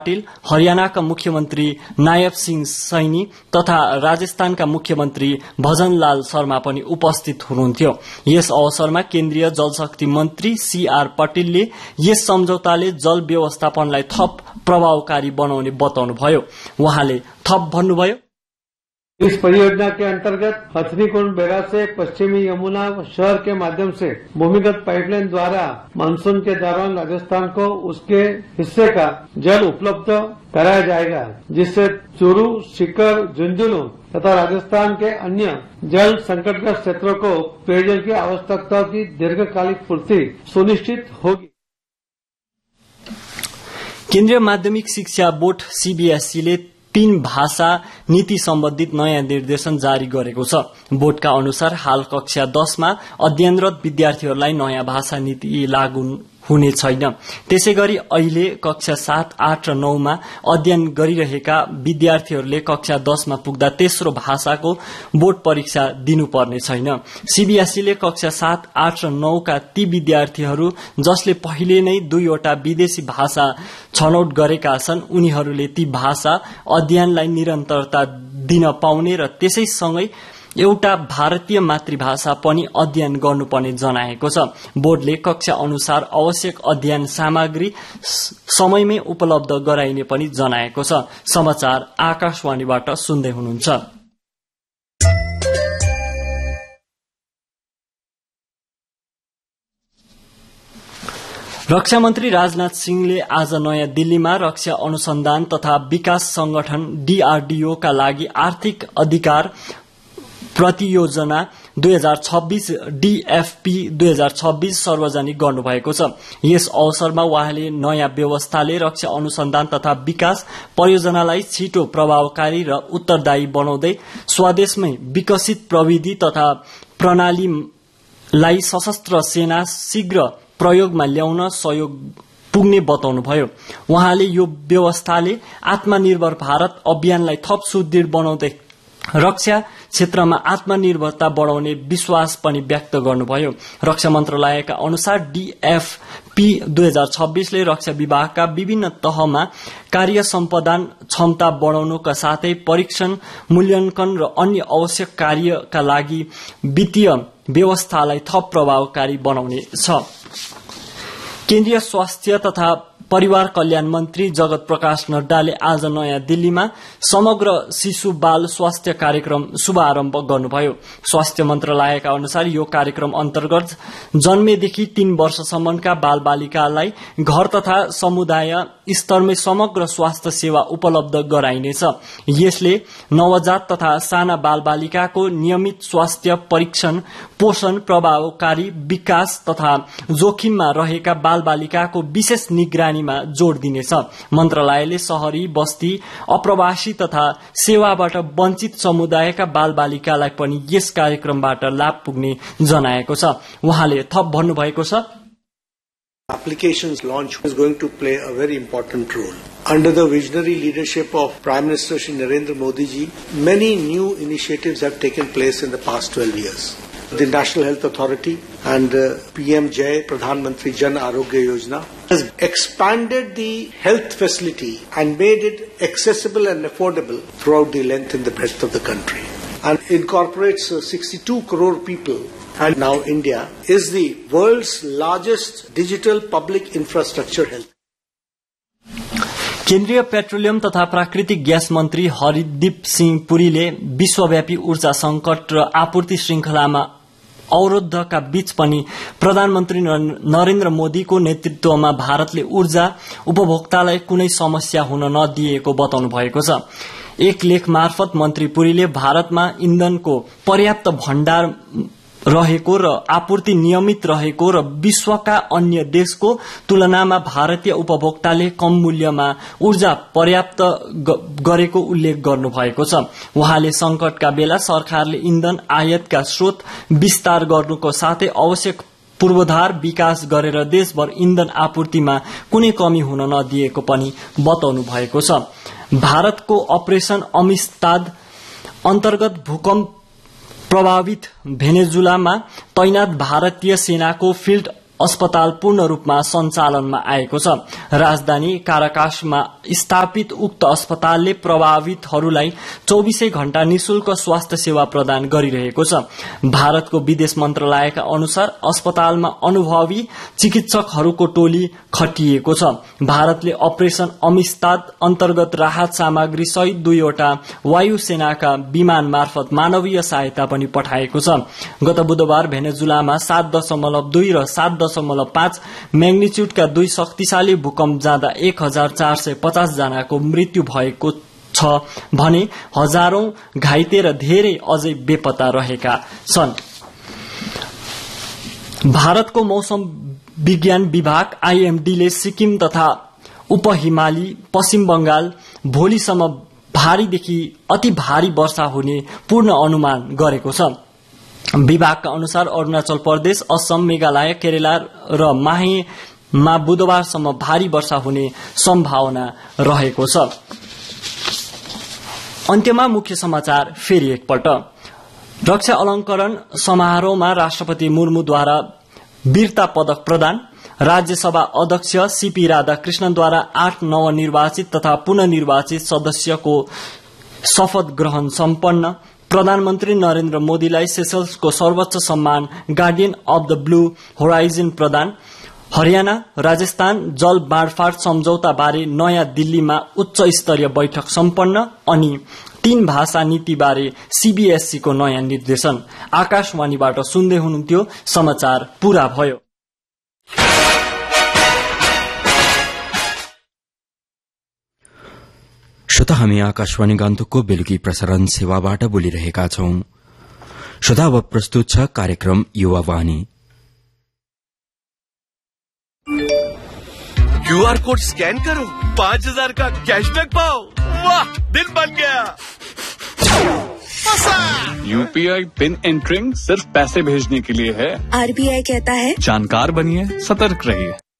पाटिल, हरियाणाका मुख्यमन्त्री नायब सिंह सैनी तथा राजस्थानका मुख्यमन्त्री भजनलाल शर्मा पनि उपस्थित हुनुहुन्थ्यो। यस अवसरमा केन्द्रीय जलशक्ति मन्त्री सीआर पटेलले यस सम्झौताले जल व्यवस्थापनलाई थप प्रभावकारी बनाउने बताउनुभयो। उहाँले थप भन्नुभयो, इस परियोजना के अंतर्गत हथनीकुंड बैराज से पश्चिमी यमुना शहर के माध्यम से भूमिगत पाइपलाइन द्वारा मानसून के दौरान राजस्थान को उसके हिस्से का जल उपलब्ध कराया जाएगा, जिससे चूरू, सीकर, झुंझुनू तथा राजस्थान के अन्य जल संकटग्रस्त क्षेत्रों को पेयजल की आवश्यकता की दीर्घकालिक पूर्ति सुनिश्चित होगी। केन्द्रीय माध्यमिक शिक्षा बोर्ड सीबीएसईले 3 भाषा नीति सम्बन्धित नयाँ निर्देशन जारी गरेको छ। बोर्डका अनुसार हाल कक्षा 10 मा अध्ययनरत विद्यार्थीहरूलाई नयाँ भाषा नीति लागू हुने छैन। त्यसैगरी अहिले कक्षा 7, 8 र 9 मा अध्ययन गरिरहेका विद्यार्थीहरूले कक्षा 10 मा पुग्दा तेस्रो भाषाको बोर्ड परीक्षा दिनुपर्ने छैन। सीबीएसईले कक्षा 7, 8 र 9 का ती विद्यार्थीहरू जसले पहिले नै 2 वटा विदेशी भाषा छनौट गरेका छन् उनीहरूले ती भाषा अध्ययनलाई निरन्तरता दिन पाउने र त्यसैसँगै एउटा भारतीय मातृभाषा पनि अध्ययन गर्नुपर्ने जनाएको छ। बोर्डले कक्षा अनुसार आवश्यक अध्ययन सामग्री समयमै उपलब्ध गराइने पनि जनाएको छ। समाचार आकाशवाणीबाट सुन्दै हुनुहुन्छ। रक्षा मन्त्री राजनाथ सिंहले आज नयाँ दिल्लीमा रक्षा अनुसन्धान तथा विकास संगठन डीआरडीओ का लागि आर्थिक अधिकार प्रतियोजना 2026 डीएफपी 2026 सार्वजनिक गर्नुभएको छ। यस अवसरमा उहाँले नयाँ व्यवस्थाले रक्षा अनुसन्धान तथा विकास परियोजनालाई छिटो, प्रभावकारी र उत्तरदायी बनाउँदै स्वदेशमै विकसित प्रविधि तथा प्रणालीलाई सशस्त्र सेना शीघ्र प्रयोगमा ल्याउन सहयोग पुग्ने बताउनुभयो। उहाँले यो व्यवस्थाले आत्मनिर्भर भारत अभियानलाई थप सुदृढ बनाउँदै रक्षा क्षेत्रमा आत्मनिर्भरता बढ़ाउने विश्वास पनि व्यक्त गर्नुभयो। रक्षा मन्त्रालयका अनुसार डीएफपी 2026 ले रक्षा विभागका विभिन्न तहमा कार्य सम्पादन क्षमता बढ़ाउनुका साथै परीक्षण, मूल्याङ्कन र अन्य आवश्यक कार्यका लागि वित्तीय व्यवस्थालाई थप प्रभावकारी बनाउने छ। केन्द्रीय स्वास्थ्य तथा परिवार कल्याण मन्त्री जगत प्रकाश नड्डाले आज नयाँ दिल्लीमा समग्र शिशु बाल स्वास्थ्य कार्यक्रम शुभारम्भ गर्नुभयो। स्वास्थ्य मन्त्रालयका अनुसार यो कार्यक्रम अन्तर्गत जन्मेदेखि 3 वर्षसम्मका बाल बालिकालाई घर तथा समुदाय स्तरमै समग्र स्वास्थ्य सेवा उपलब्ध गराइनेछ। यसले नवजात तथा साना बाल बालिकाको नियमित स्वास्थ्य परीक्षण, पोषण, प्रभावकारी विकास तथा जोखिममा रहेका बाल बालिकाको विशेष निगरानीमा जोड़ दिनेछ। मन्त्रालयले शहरी, बस्ती, अप्रवासी तथा सेवाबाट वञ्चित समुदायका बाल बालिकालाई पनि यस कार्यक्रमबाट लाभ पुग्ने जनाएको छ। उहाँले थप भन्नुभएको छ, Applications launch is going to play a very important role. Under the visionary leadership of Prime Minister Shri Narendra Modi ji, many new initiatives have taken place in the past 12 years. The National Health Authority and PMJ, Pradhan Mantri Jan Arogya Yojana, has expanded the health facility and made it accessible and affordable throughout the length and the breadth of the country, and incorporates 62 crore people. And now India is the world's largest digital public infrastructure health. केन्द्रीय petroleum तथा प्राकृतिक gas मन्त्री हरदीप सिंह पुरीले विश्वव्यापी ऊर्जा संकट र आपूर्ति श्रृंखलामा अवरोधका बीच पनि प्रधानमन्त्री नरेन्द्र मोदीको नेतृत्वमा भारतले ऊर्जा उपभोक्तालाई कुनै समस्या हुन नदिएको बताउनु भएको छ। एक लेख मार्फत मन्त्री पुरीले भारतमा इन्धनको पर्याप्त भण्डार रहेको र आपूर्ति नियमित रहेको र विश्वका अन्य देशको तुलनामा भारतीय उपभोक्ताले कम मूल्यमा ऊर्जा पर्याप्त गरेको उल्लेख गर्नुभएको छ। उहाँले संकटका बेला सरकारले इन्धन आयातका स्रोत विस्तार गर्नुको साथै आवश्यक पूर्वाधार विकास गरेर देशभर इन्धन आपूर्तिमा कुनै कमी हुन नदिएको पनि बताउनु भएको छ। भारतको अपरेसन अमिस्ताद अन्तर्गत भूकम्प प्रभावित भेनेजुलामा तैनात भारतीय सेनाको फिल्ड अस्पताल पूर्ण रूपमा सञ्चालनमा आएको छ। राजधानी काराकासमा स्थापित उक्त अस्पतालले प्रभावितहरूलाई 24 घण्टा निशुल्क स्वास्थ्य सेवा प्रदान गरिरहेको छ। भारतको विदेश मन्त्रालयका अनुसार अस्पतालमा अनुभवी चिकित्सकहरूको टोली खटिएको छ। भारतले अपरेशन अमिस्ताद अन्तर्गत राहत सामग्री सहित 2वटा वायुसेनाका विमान मार्फत मानवीय सहायता पनि पठाएको छ। गत बुधबार भेनेजुलामा 7.2 र 7.5 म्याग्निच्युडका 2 शक्तिशाली भूकम्प जाँदा 1450 जनाको मृत्यु भएको छ भने हजारौं घाइते र धेरै अझै बेपत्ता रहेका छन्। भारतको मौसम विज्ञान विभाग आईएमडीले सिक्किम तथा उपहिमाली पश्चिम बंगाल भोलिसम्म भारीदेखि अति भारी वर्षा हुने पूर्ण अनुमान गरेको छ। विभागका अनुसार अरूणाचल प्रदेश, असम, मेघालय, केरला र माहेमा बुधबारसम्म भारी वर्षा हुने सम्भावना रहेको छ। अन्त्यमा मुख्य समाचार फेरि एकपल्ट। रक्षा अलंकरण समारोहमा राष्ट्रपति मुर्मुद्वारा वीरता पदक प्रदान। राज्यसभा अध्यक्ष सीपी राधाकृष्णनद्वारा 8 नवनिर्वाचित तथा पुननिर्वाचित सदस्यको शपथ ग्रहण सम्पन्न। प्रधानमन्त्री नरेन्द्र मोदीलाई सेसल्सको सर्वोच्च सम्मान guardian of the blue horizon प्रदान। हरियाणा राजस्थान जल बाँडफाँड सम्झौता बारे नयाँ दिल्लीमा उच्च स्तरीय बैठक सम्पन्न। अनि 3 भाषा नीति बारे सीबीएसई को नयाँ निर्देशन। आकाशवाणीबाट सुन्दै हुनुहुन्थ्यो, समाचार पूरा भयो। श्रोता, हामी आकाशवाणी गान्तोकको बेलुकी प्रसारण सेवाबाट बोलिरहेका छौं। श्रोता, अब प्रस्तुत छ कार्यक्रम युवावाणी। क्यूआर कोड स्कैन करो, 5000 का कैशबैक पाओ। वाह, दिन बन गया। यूपीआई पिन एंटरिंग सिर्फ पैसे भेजने के लिए है। आरबीआई कहता है जानकार बनिए, सतर्क रहिए।